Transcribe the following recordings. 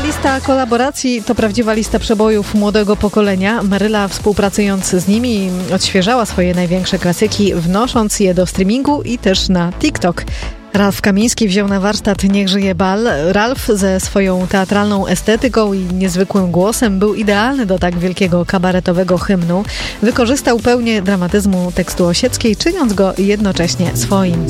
lista kolaboracji to prawdziwa lista przebojów młodego pokolenia. Maryla, współpracując z nimi, odświeżała swoje największe klasyki, wnosząc je do streamingu i też na TikTok. Ralf Kamiński wziął na warsztat Niech żyje bal. Ralf ze swoją teatralną estetyką i niezwykłym głosem był idealny do tak wielkiego kabaretowego hymnu. Wykorzystał pełnię dramatyzmu tekstu Osieckiej, czyniąc go jednocześnie swoim.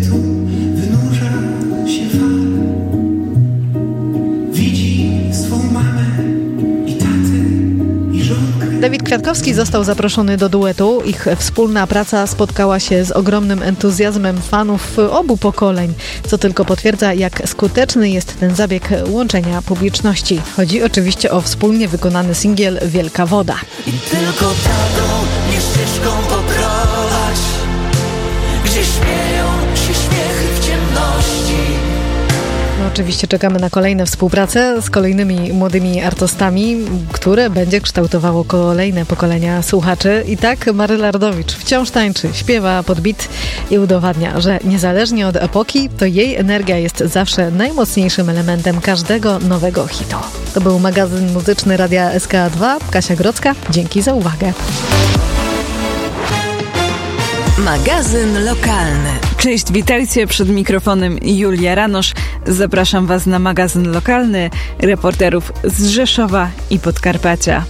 Dawid Kwiatkowski został zaproszony do duetu. Ich wspólna praca spotkała się z ogromnym entuzjazmem fanów obu pokoleń, co tylko potwierdza, jak skuteczny jest ten zabieg łączenia publiczności. Chodzi oczywiście o wspólnie wykonany singiel Wielka Woda. I tylko tatą mnie ścieżką poprowadź, gdzie śmieją się śmiechy w ciemności. No, oczywiście czekamy na kolejne współprace z kolejnymi młodymi artystami, które będzie kształtowało kolejne pokolenia słuchaczy. I tak Maryla Rodowicz wciąż tańczy, śpiewa pod beat i udowadnia, że niezależnie od epoki, to jej energia jest zawsze najmocniejszym elementem każdego nowego hitu. To był magazyn muzyczny Radia SK2. Kasia Grodzka, dzięki za uwagę. Magazyn lokalny. Cześć, witajcie, przed mikrofonem Julia Ranosz. Zapraszam Was na magazyn lokalny reporterów z Rzeszowa i Podkarpacia.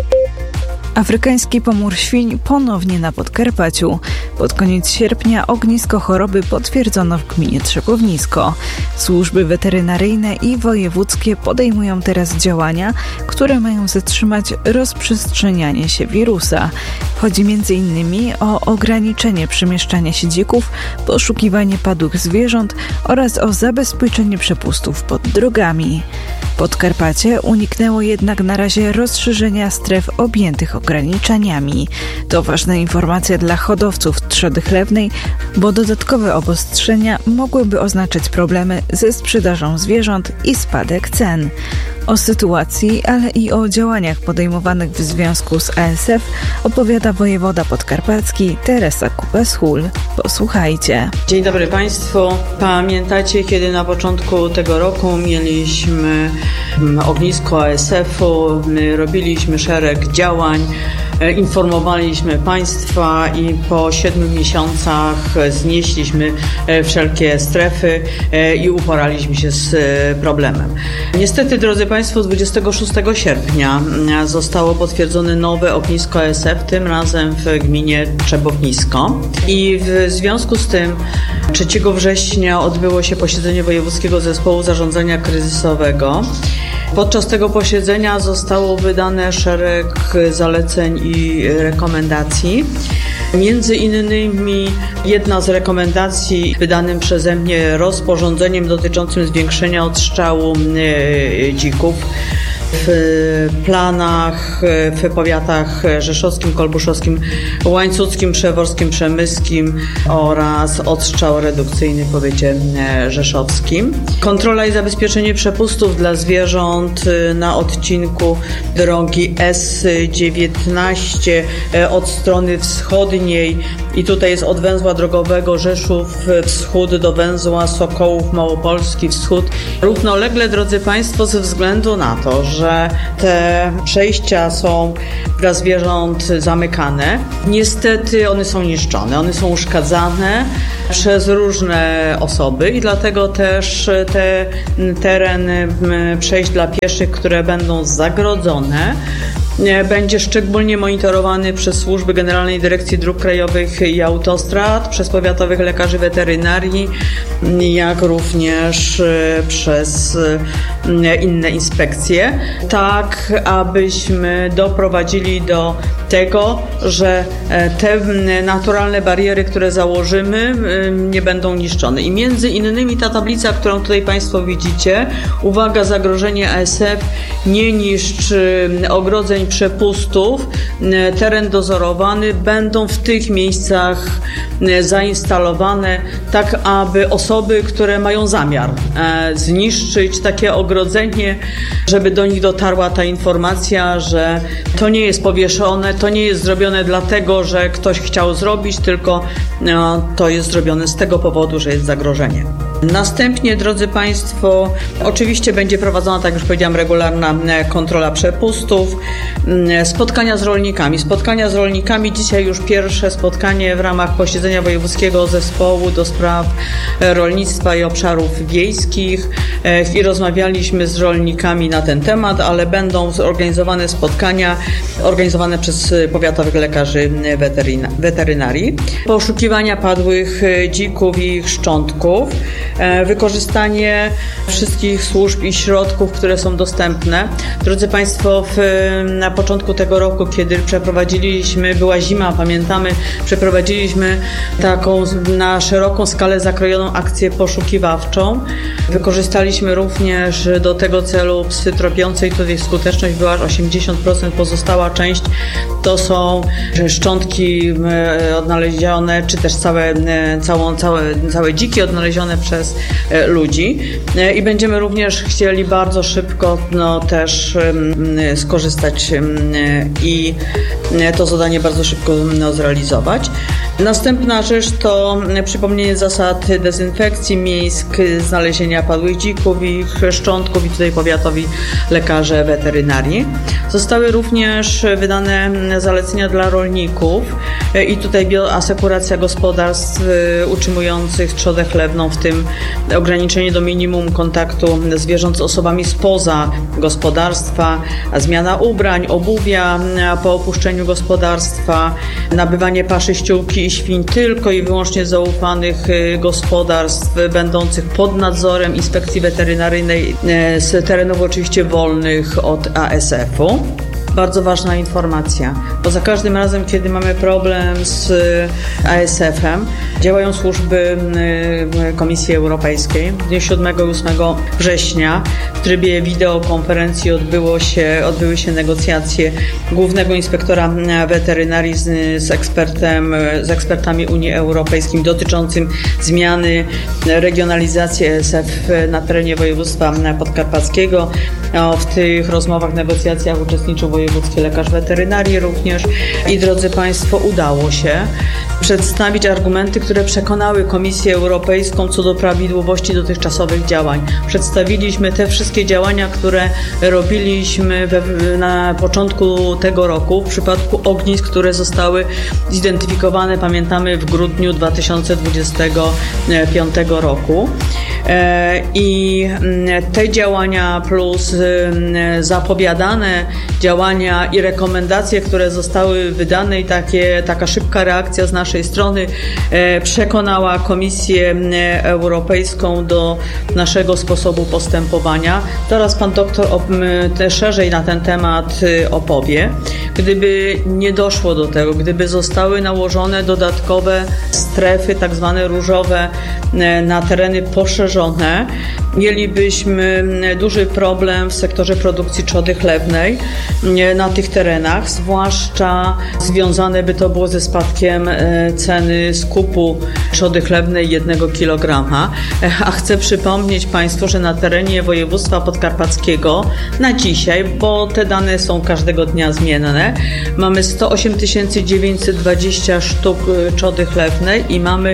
Afrykański pomór świń ponownie na Podkarpaciu. Pod koniec sierpnia ognisko choroby potwierdzono w gminie Trzepownisko. Służby weterynaryjne i wojewódzkie podejmują teraz działania, które mają zatrzymać rozprzestrzenianie się wirusa. Chodzi m.in. o ograniczenie przemieszczania się dzików, poszukiwanie padłych zwierząt oraz o zabezpieczenie przepustów pod drogami. Podkarpacie uniknęło jednak na razie rozszerzenia stref objętych ograniczeniami. To ważna informacja dla hodowców trzody chlewnej, bo dodatkowe obostrzenia mogłyby oznaczać problemy ze sprzedażą zwierząt i spadek cen. O sytuacji, ale i o działaniach podejmowanych w związku z ASF opowiada wojewoda podkarpacki Teresa Kupes-Hul. Posłuchajcie. Dzień dobry Państwu. Pamiętacie, kiedy na początku tego roku mieliśmy ognisko ASF-u, robiliśmy szereg działań, informowaliśmy Państwa i po 7 miesiącach znieśliśmy wszelkie strefy i uporaliśmy się z problemem. Niestety, drodzy Państwo, 26 sierpnia zostało potwierdzone nowe ognisko ASF, tym razem w gminie Trzepownisko. I w związku z tym 3 września odbyło się posiedzenie Wojewódzkiego Zespołu Zarządzania Kryzysowego. Podczas tego posiedzenia zostało wydane szereg zaleceń i rekomendacji. Między innymi jedna z rekomendacji wydanym przeze mnie rozporządzeniem dotyczącym zwiększenia odstrzału dzików w planach w powiatach rzeszowskim, kolbuszowskim, łańcuckim, przeworskim, przemyskim oraz odstrzał redukcyjny w powiecie rzeszowskim. Kontrola i zabezpieczenie przepustów dla zwierząt na odcinku drogi S19 od strony wschodniej i tutaj jest od węzła drogowego Rzeszów Wschód do węzła Sokołów Małopolski Wschód. Równolegle, drodzy Państwo, ze względu na to, że te przejścia są dla zwierząt zamykane, niestety one są niszczone, one są uszkadzane przez różne osoby i dlatego też te tereny przejść dla pieszych, które będą zagrodzone, będzie szczególnie monitorowany przez służby Generalnej Dyrekcji Dróg Krajowych i Autostrad, przez powiatowych lekarzy weterynarii, jak również przez inne inspekcje, tak abyśmy doprowadzili do tego, że te naturalne bariery, które założymy, nie będą niszczone. I między innymi ta tablica, którą tutaj Państwo widzicie, uwaga, zagrożenie ASF, nie niszcz ogrodzeń, przepustów, teren dozorowany, będą w tych miejscach zainstalowane, tak aby osoby, które mają zamiar zniszczyć takie ogrodzenie, żeby do nich dotarła ta informacja, że to nie jest powieszone, to nie jest zrobione dlatego, że ktoś chciał zrobić, tylko to jest zrobione z tego powodu, że jest zagrożenie. Następnie, drodzy Państwo, oczywiście będzie prowadzona, tak jak już powiedziałam, regularna kontrola przepustów, spotkania z rolnikami. Spotkania z rolnikami, dzisiaj już pierwsze spotkanie w ramach posiedzenia Wojewódzkiego Zespołu do spraw rolnictwa i obszarów wiejskich i rozmawialiśmy z rolnikami na ten temat, ale będą zorganizowane spotkania organizowane przez powiatowych lekarzy weterynarii. Poszukiwania padłych dzików i ich szczątków, wykorzystanie wszystkich służb i środków, które są dostępne. Drodzy Państwo, na początku tego roku, kiedy była zima, pamiętamy, przeprowadziliśmy taką na szeroką skalę zakrojoną akcję poszukiwawczą. Wykorzystaliśmy również do tego celu psy tropiące i tutaj skuteczność była aż 80%, pozostała część to są szczątki odnalezione, czy też całe dziki odnalezione przez ludzi i będziemy również chcieli bardzo szybko też skorzystać i to zadanie bardzo szybko zrealizować. Następna rzecz to przypomnienie zasad dezynfekcji miejsc, znalezienia padłych dzików i ich szczątków i tutaj powiatowi lekarze weterynarii. Zostały również wydane zalecenia dla rolników i tutaj bioasekuracja gospodarstw utrzymujących trzodę chlewną, w tym ograniczenie do minimum kontaktu zwierząt z osobami spoza gospodarstwa, zmiana ubrań, obuwia po opuszczeniu gospodarstwa, nabywanie paszy, ściółki i świń tylko i wyłącznie zaufanych gospodarstw będących pod nadzorem Inspekcji Weterynaryjnej z terenów oczywiście wolnych od ASF-u. Bardzo ważna informacja, bo za każdym razem, kiedy mamy problem z ASF-em, działają służby Komisji Europejskiej. W dniu 7 i 8 września w trybie wideokonferencji odbyły się negocjacje głównego inspektora weterynarii z ekspertami Unii Europejskiej dotyczącym zmiany regionalizacji ASF na terenie województwa podkarpackiego. W tych rozmowach, negocjacjach uczestniczył wojewódzki lekarz weterynarii również i, drodzy Państwo, udało się przedstawić argumenty, które przekonały Komisję Europejską co do prawidłowości dotychczasowych działań. Przedstawiliśmy te wszystkie działania, które robiliśmy na początku tego roku w przypadku ognisk, które zostały zidentyfikowane, pamiętamy, w grudniu 2025 roku. I te działania plus zapowiadane działania i rekomendacje, które zostały wydane i taka szybka reakcja z naszej strony przekonała Komisję Europejską do naszego sposobu postępowania. Teraz pan doktor szerzej na ten temat opowie. Gdyby nie doszło do tego, gdyby zostały nałożone dodatkowe strefy, tak zwane różowe, na tereny poszerzone, mielibyśmy duży problem w sektorze produkcji trzody chlewnej na tych terenach, zwłaszcza związane by to było ze spadkiem ceny skupu trzody chlewnej 1 kg. A chcę przypomnieć Państwu, że na terenie województwa podkarpackiego na dzisiaj, bo te dane są każdego dnia zmienne, mamy 108 920 sztuk trzody chlewnej i mamy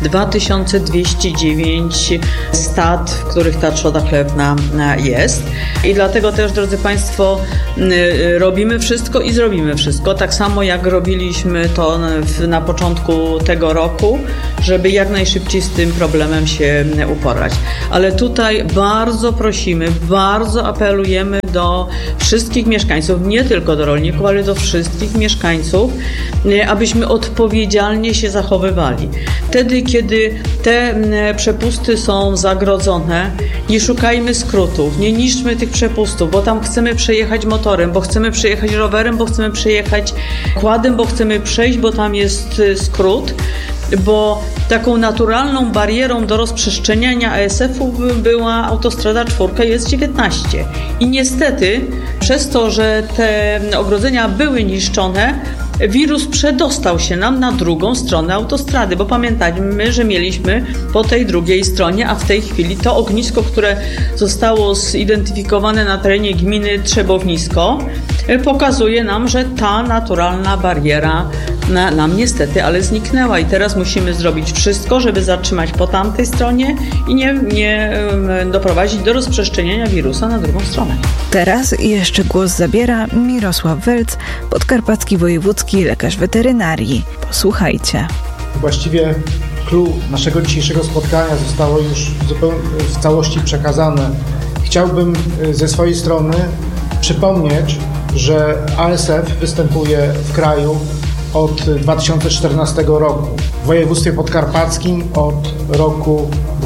2209 stad, w których ta trzoda chlewna jest. I dlatego też, drodzy Państwo, robimy wszystko i zrobimy wszystko, tak samo jak robiliśmy to na początku tego roku, żeby jak najszybciej z tym problemem się uporać. Ale tutaj bardzo prosimy, bardzo apelujemy do wszystkich mieszkańców, nie tylko do rolników, ale do wszystkich mieszkańców, abyśmy odpowiedzialnie się zachowywali. Wtedy, kiedy te przepusty są zagrodzone, nie szukajmy skrótów, nie niszczmy tych przepustów, bo tam chcemy przejechać motorem, bo chcemy przejechać rowerem, bo chcemy przejechać quadem, bo chcemy przejść, bo tam jest skrót. Bo taką naturalną barierą do rozprzestrzeniania ASF-u była autostrada 4, jest 19. I niestety przez to, że te ogrodzenia były niszczone, wirus przedostał się nam na drugą stronę autostrady, bo pamiętajmy, że mieliśmy po tej drugiej stronie, a w tej chwili to ognisko, które zostało zidentyfikowane na terenie gminy Trzebownisko, pokazuje nam, że ta naturalna bariera nam niestety, ale zniknęła i teraz musimy zrobić wszystko, żeby zatrzymać po tamtej stronie i nie doprowadzić do rozprzestrzeniania wirusa na drugą stronę. Teraz jeszcze głos zabiera Mirosław Welc, podkarpacki wojewódzki lekarz weterynarii. Posłuchajcie. Właściwie clou naszego dzisiejszego spotkania zostało już w całości przekazane. Chciałbym ze swojej strony przypomnieć, że ASF występuje w kraju od 2014 roku. W województwie podkarpackim od roku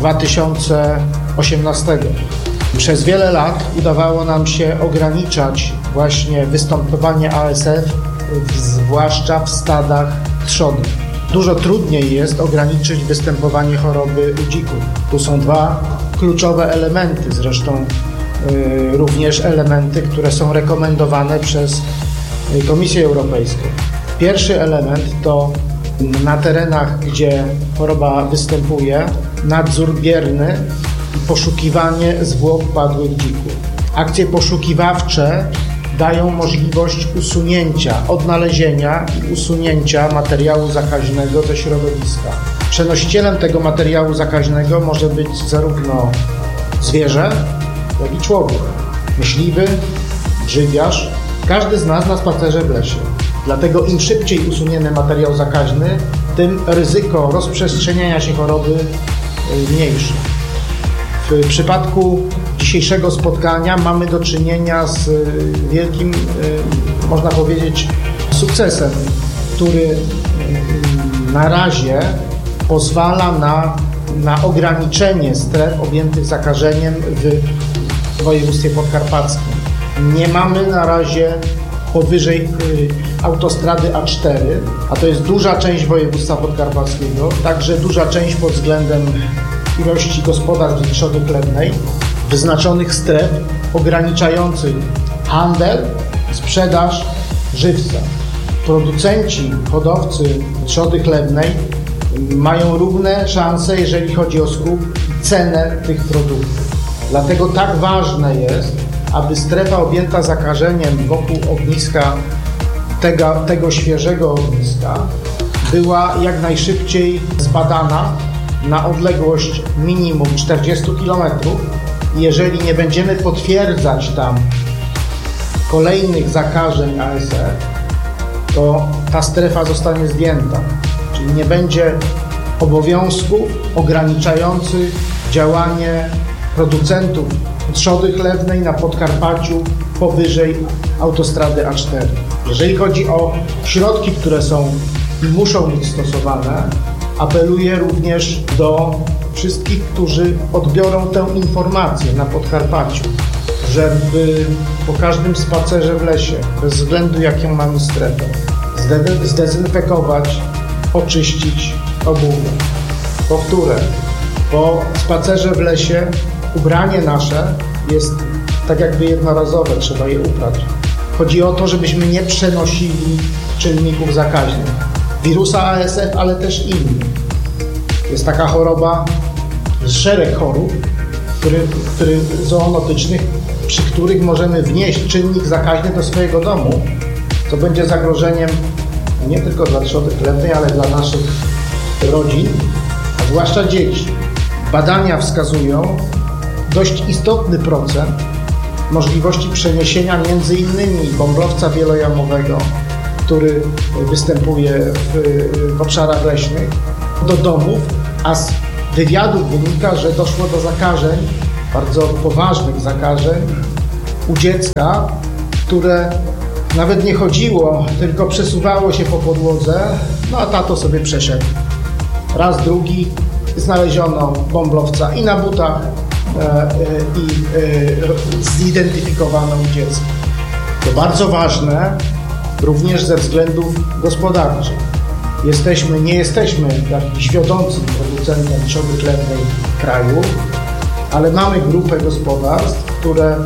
2018. Przez wiele lat udawało nam się ograniczać właśnie występowanie ASF, zwłaszcza w stadach trzody. Dużo trudniej jest ograniczyć występowanie choroby u dzików. Tu są dwa kluczowe elementy, zresztą również elementy, które są rekomendowane przez Komisję Europejską. Pierwszy element to na terenach, gdzie choroba występuje, nadzór bierny i poszukiwanie zwłok padłych dzików. Akcje poszukiwawcze dają możliwość odnalezienia i usunięcia materiału zakaźnego ze środowiska. Przenosicielem tego materiału zakaźnego może być zarówno zwierzę, jak i człowiek. Myśliwy, grzybiarz, każdy z nas na spacerze w lesie. Dlatego im szybciej usuniemy materiał zakaźny, tym ryzyko rozprzestrzeniania się choroby mniejsze. W przypadku dzisiejszego spotkania mamy do czynienia z wielkim, można powiedzieć, sukcesem, który na razie pozwala na ograniczenie stref objętych zakażeniem w województwie podkarpackim. Nie mamy na razie powyżej autostrady A4, a to jest duża część województwa podkarpackiego, także duża część pod względem ilości gospodarstw trzody chlewnej, wyznaczonych stref ograniczających handel, sprzedaż żywca. Producenci, hodowcy trzody chlewnej mają równe szanse, jeżeli chodzi o skup i cenę tych produktów. Dlatego tak ważne jest, aby strefa objęta zakażeniem wokół ogniska, tego świeżego ogniska, była jak najszybciej zbadana na odległość minimum 40 km. Jeżeli nie będziemy potwierdzać tam kolejnych zakażeń ASF, to ta strefa zostanie zdjęta. Czyli nie będzie obowiązków ograniczających działanie producentów trzody chlewnej na Podkarpaciu powyżej autostrady A4. Jeżeli chodzi o środki, które są i muszą być stosowane, apeluję również do wszystkich, którzy odbiorą tę informację na Podkarpaciu, żeby po każdym spacerze w lesie, bez względu jaką mamy strefę, zdezynfekować, oczyścić obuwie. Powtórę, po spacerze w lesie ubranie nasze jest tak jakby jednorazowe, trzeba je uprać. Chodzi o to, żebyśmy nie przenosili czynników zakaźnych. Wirusa ASF, ale też innych. Jest taka choroba, szereg chorób, zoonotycznych, przy których możemy wnieść czynnik zakaźny do swojego domu, co będzie zagrożeniem nie tylko dla trzody chlewnej, ale dla naszych rodzin, a zwłaszcza dzieci. Badania wskazują dość istotny procent możliwości przeniesienia m.in. bąblowca wielojamowego, który występuje w obszarach leśnych, do domów, a z wywiadów wynika, że doszło do zakażeń, bardzo poważnych zakażeń u dziecka, które nawet nie chodziło, tylko przesuwało się po podłodze, no a tato sobie przeszedł. Raz, drugi znaleziono bąblowca i na butach, i zidentyfikowano u dziecka. To bardzo ważne również ze względów gospodarczych. Nie jesteśmy jakimś wiodącym producentem trzody chlewnej w kraju, ale mamy grupę gospodarstw, które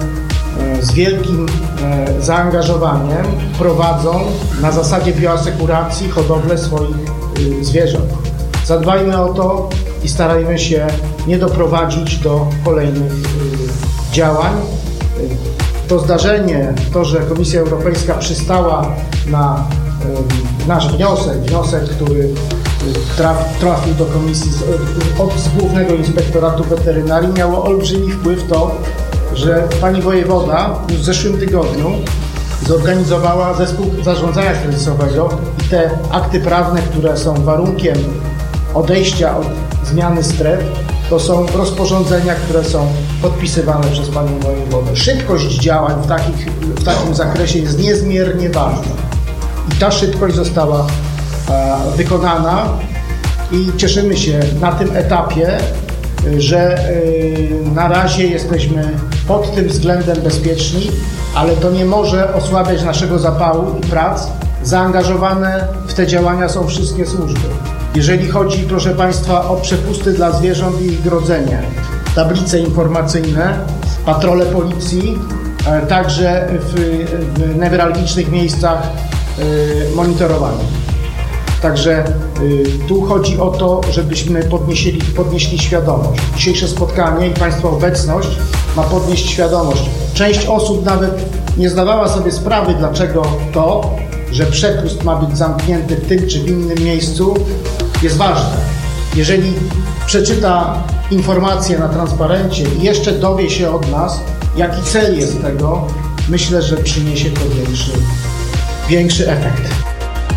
z wielkim zaangażowaniem prowadzą na zasadzie bioasekuracji hodowlę swoich zwierząt. Zadbajmy o to i starajmy się nie doprowadzić do kolejnych działań. To zdarzenie, to, że Komisja Europejska przystała na nasz wniosek, który trafił do Komisji z Głównego Inspektoratu Weterynarii, miało olbrzymi wpływ to, że pani wojewoda już w zeszłym tygodniu zorganizowała zespół zarządzania kryzysowego i te akty prawne, które są warunkiem odejścia od zmiany stref, to są rozporządzenia, które są podpisywane przez panią wojewodę. Szybkość działań w takim zakresie jest niezmiernie ważna i ta szybkość została wykonana i cieszymy się na tym etapie, że na razie jesteśmy pod tym względem bezpieczni, ale to nie może osłabiać naszego zapału i prac. Zaangażowane w te działania są wszystkie służby. Jeżeli chodzi, proszę Państwa, o przepusty dla zwierząt i ich grodzenie, tablice informacyjne, patrole policji, także w newralgicznych miejscach monitorowanie. Także tu chodzi o to, żebyśmy podnieśli świadomość. Dzisiejsze spotkanie i Państwa obecność ma podnieść świadomość. Część osób nawet nie zdawała sobie sprawy, dlaczego to, że przepust ma być zamknięty w tym czy w innym miejscu, jest ważne. Jeżeli przeczyta informacje na transparencie i jeszcze dowie się od nas, jaki cel jest tego, myślę, że przyniesie to większy efekt.